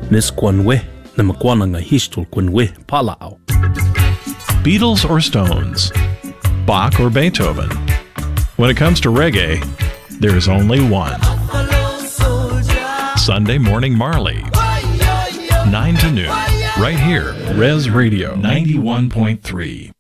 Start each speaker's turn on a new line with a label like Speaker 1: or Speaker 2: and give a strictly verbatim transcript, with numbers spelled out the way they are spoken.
Speaker 1: Nis Kwanwe, Namakwananga Histol Kwanwe Palao.
Speaker 2: Beatles or Stones? Bach or Beethoven? When it comes to reggae, there's only one. Sunday Morning Marley, nine to noon, right here, Res Radio ninety-one point three.